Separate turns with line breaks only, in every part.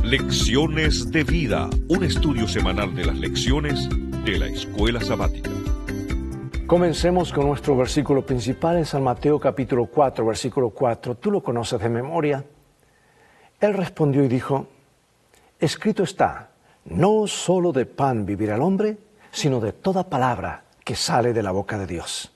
Lecciones de Vida, un estudio semanal de las lecciones de la Escuela Sabática.
Comencemos con nuestro versículo principal en San Mateo capítulo 4, versículo 4. Tú lo conoces de memoria. Él respondió y dijo: escrito está, no solo de pan vivirá el hombre, sino de toda palabra que sale de la boca de Dios.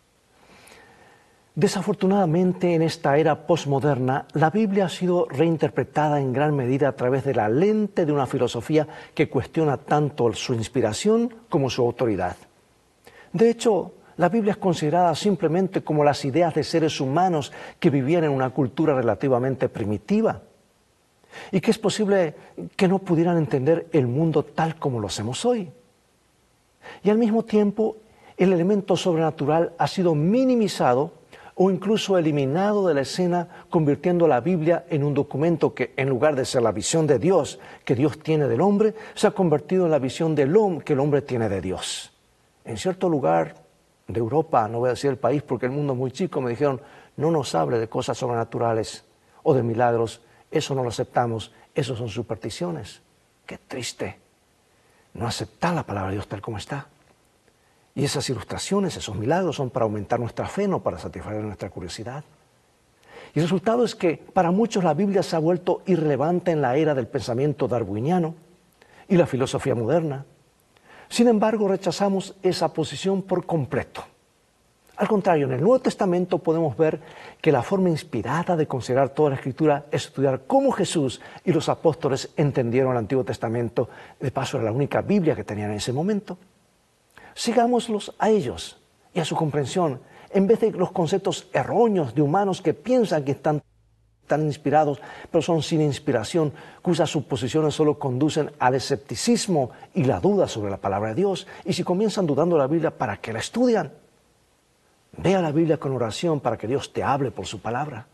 Desafortunadamente, en esta era posmoderna, la Biblia ha sido reinterpretada en gran medida a través de la lente de una filosofía que cuestiona tanto su inspiración como su autoridad. De hecho, la Biblia es considerada simplemente como las ideas de seres humanos que vivían en una cultura relativamente primitiva y que es posible que no pudieran entender el mundo tal como lo hacemos hoy. Y al mismo tiempo, el elemento sobrenatural ha sido minimizado o incluso eliminado de la escena, convirtiendo la Biblia en un documento que, en lugar de ser la visión de Dios que Dios tiene del hombre, se ha convertido en la visión del hombre que el hombre tiene de Dios. En cierto lugar de Europa, no voy a decir el país porque el mundo es muy chico, me dijeron: no nos hable de cosas sobrenaturales o de milagros, eso no lo aceptamos, eso son supersticiones. Qué triste, no aceptar la palabra de Dios tal como está. Y esas ilustraciones, esos milagros son para aumentar nuestra fe, no para satisfacer nuestra curiosidad. Y el resultado es que para muchos la Biblia se ha vuelto irrelevante en la era del pensamiento darwiniano y la filosofía moderna. Sin embargo, rechazamos esa posición por completo. Al contrario, en el Nuevo Testamento podemos ver que la forma inspirada de considerar toda la Escritura es estudiar cómo Jesús y los apóstoles entendieron el Antiguo Testamento. De paso, era la única Biblia que tenían en ese momento. Sigámoslos a ellos y a su comprensión, en vez de los conceptos erróneos de humanos que piensan que están inspirados, pero son sin inspiración, cuyas suposiciones solo conducen al escepticismo y la duda sobre la palabra de Dios. Y si comienzan dudando de la Biblia, ¿para qué la estudian? Ve a la Biblia con oración para que Dios te hable por su palabra.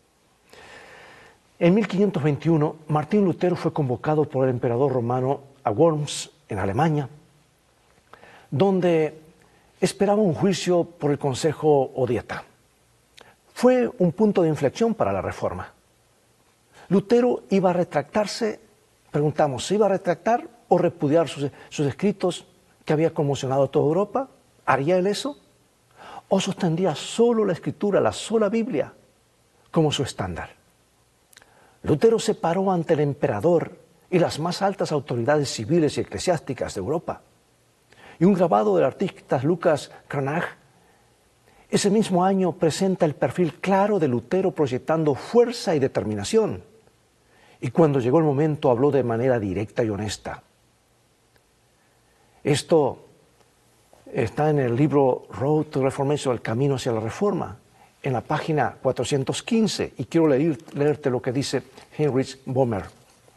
En 1521, Martín Lutero fue convocado por el emperador romano a Worms, en Alemania, donde esperaba un juicio por el Consejo o Dieta. Fue un punto de inflexión para la Reforma. Lutero iba a retractarse, preguntamos, ¿se iba a retractar o repudiar sus escritos que había conmocionado a toda Europa? ¿Haría él eso? ¿O sostendría solo la Escritura, la sola Biblia, como su estándar? Lutero se paró ante el emperador y las más altas autoridades civiles y eclesiásticas de Europa. Y un grabado del artista Lucas Cranach, ese mismo año, presenta el perfil claro de Lutero proyectando fuerza y determinación. Y cuando llegó el momento habló de manera directa y honesta. Esto está en el libro Road to Reformation, el camino hacia la reforma, en la página 415, y quiero leerte lo que dice Heinrich Böhmer.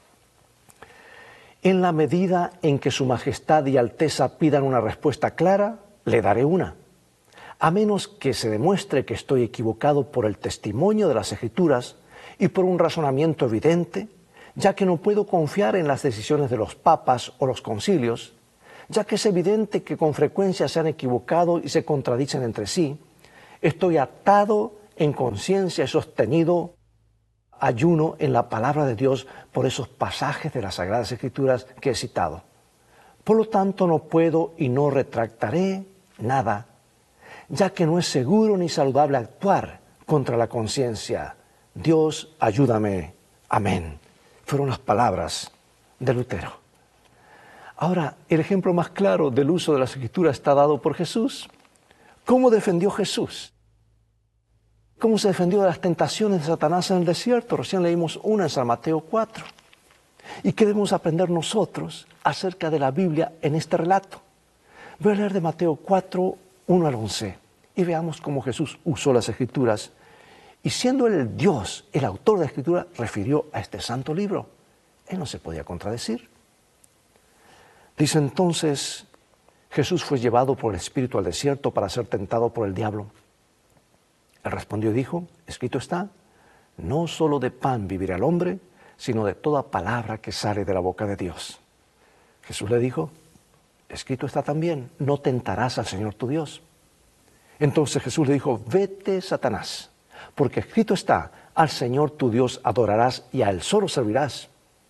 En la medida en que su majestad y alteza pidan una respuesta clara, le daré una, a menos que se demuestre que estoy equivocado por el testimonio de las Escrituras y por un razonamiento evidente, ya que no puedo confiar en las decisiones de los papas o los concilios, ya que es evidente que con frecuencia se han equivocado y se contradicen entre sí. Estoy atado en conciencia y sostenido ayuno en la palabra de Dios por esos pasajes de las Sagradas Escrituras que he citado. Por lo tanto, no puedo y no retractaré nada, ya que no es seguro ni saludable actuar contra la conciencia. Dios, ayúdame. Amén. Fueron las palabras de Lutero. Ahora, el ejemplo más claro del uso de las Escrituras está dado por Jesús. ¿Cómo defendió Jesús? ¿Cómo se defendió de las tentaciones de Satanás en el desierto? Recién leímos una en San Mateo 4. ¿Y qué debemos aprender nosotros acerca de la Biblia en este relato? Voy a leer de Mateo 4, 1 al 11, y veamos cómo Jesús usó las Escrituras. Y siendo Él el Dios, el autor de la Escritura, refirió a este santo libro. Él no se podía contradecir. Dice entonces: Jesús fue llevado por el Espíritu al desierto para ser tentado por el diablo. Él respondió y dijo: escrito está, no solo de pan vivirá el hombre, sino de toda palabra que sale de la boca de Dios. Jesús le dijo: escrito está también, no tentarás al Señor tu Dios. Entonces Jesús le dijo: vete, Satanás, porque escrito está, al Señor tu Dios adorarás y a Él solo servirás.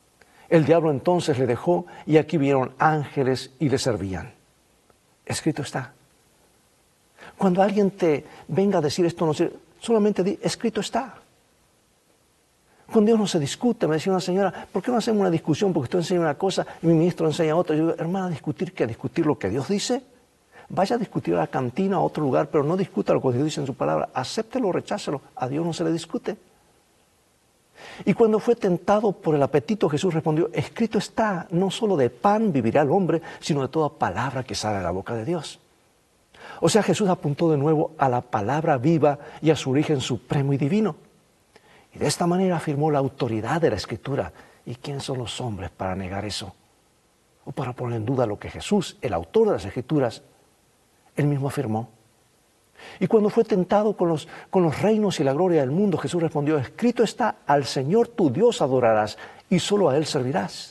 El diablo entonces le dejó y aquí vinieron ángeles y le servían. Escrito está. Cuando alguien te venga a decir esto, no sé, solamente di, escrito está. Con Dios no se discute. Me decía una señora, ¿por qué no hacemos una discusión? Porque usted enseña una cosa y mi ministro enseña otra. Yo digo, hermana, ¿discutir qué? ¿Discutir lo que Dios dice? Vaya a discutir a la cantina, a otro lugar, pero no discuta lo que Dios dice en su palabra. Acéptelo o rechácelo. A Dios no se le discute. Y cuando fue tentado por el apetito, Jesús respondió, escrito está, no solo de pan vivirá el hombre, sino de toda palabra que sale de la boca de Dios. O sea, Jesús apuntó de nuevo a la palabra viva y a su origen supremo y divino. Y de esta manera afirmó la autoridad de la Escritura. ¿Y quién son los hombres para negar eso? O para poner en duda lo que Jesús, el autor de las Escrituras, él mismo afirmó. Y cuando fue tentado con los reinos y la gloria del mundo, Jesús respondió, escrito está, al Señor tu Dios adorarás y solo a Él servirás.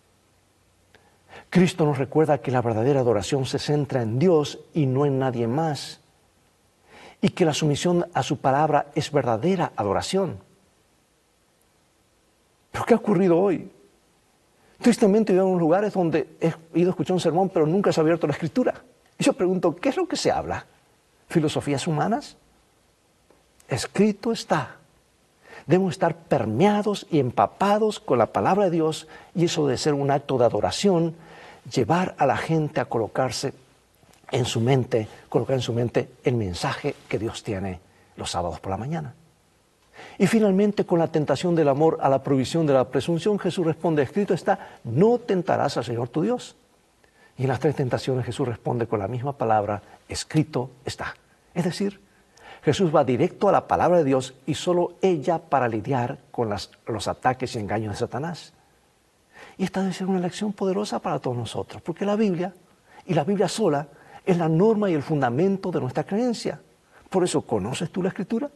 Cristo nos recuerda que la verdadera adoración se centra en Dios y no en nadie más. Y que la sumisión a su palabra es verdadera adoración. ¿Pero qué ha ocurrido hoy? Tristemente he ido a unos lugares donde he ido a escuchar un sermón, pero nunca se ha abierto la Escritura. Y yo pregunto, ¿qué es lo que se habla? ¿Filosofías humanas? Escrito está. Debemos estar permeados y empapados con la palabra de Dios, y eso de ser un acto de adoración, llevar a la gente a colocar en su mente el mensaje que Dios tiene los sábados por la mañana. Y finalmente, con la tentación del amor a la provisión de la presunción, Jesús responde, escrito está, no tentarás al Señor tu Dios. Y en las tres tentaciones Jesús responde con la misma palabra, escrito está. Es decir, Jesús va directo a la palabra de Dios y solo ella para lidiar con los ataques y engaños de Satanás. Y esta debe ser una lección poderosa para todos nosotros, porque la Biblia, y la Biblia sola, es la norma y el fundamento de nuestra creencia. Por eso, ¿conoces tú la Escritura?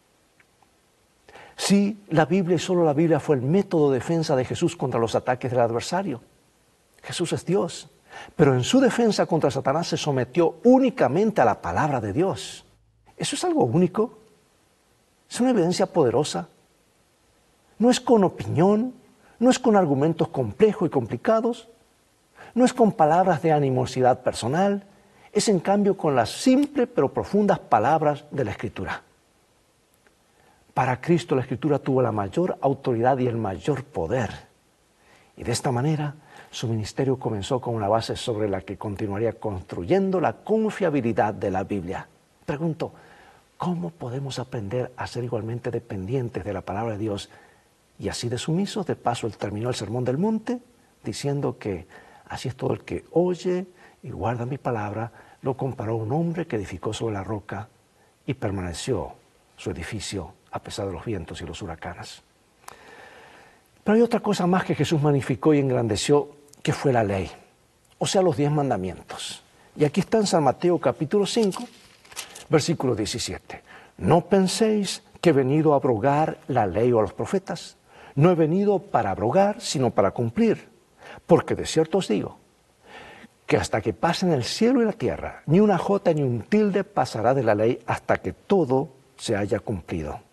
Sí, la Biblia y solo la Biblia fue el método de defensa de Jesús contra los ataques del adversario. Jesús es Dios. Pero en su defensa contra Satanás se sometió únicamente a la palabra de Dios. ¿Eso es algo único? ¿Es una evidencia poderosa? No es con opinión, no es con argumentos complejos y complicados, no es con palabras de animosidad personal, es en cambio con las simples pero profundas palabras de la Escritura. Para Cristo la Escritura tuvo la mayor autoridad y el mayor poder. Y de esta manera su ministerio comenzó con una base sobre la que continuaría construyendo la confiabilidad de la Biblia. Pregunto, ¿cómo podemos aprender a ser igualmente dependientes de la palabra de Dios y así de sumisos? De paso, él terminó el Sermón del Monte diciendo que así es todo el que oye y guarda mi palabra. Lo comparó a un hombre que edificó sobre la roca y permaneció su edificio a pesar de los vientos y los huracanes. Pero hay otra cosa más que Jesús magnificó y engrandeció, que fue la ley, o sea, los 10 mandamientos. Y aquí está en San Mateo capítulo 5, versículo 17. No penséis que he venido a abrogar la ley o a los profetas. No he venido para abrogar, sino para cumplir. Porque de cierto os digo, que hasta que pasen el cielo y la tierra, ni una jota ni un tilde pasará de la ley hasta que todo se haya cumplido.